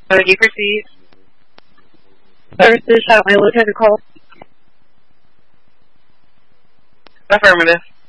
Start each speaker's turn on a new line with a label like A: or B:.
A: You proceed.
B: Services, how may I look at the call?
A: Affirmative.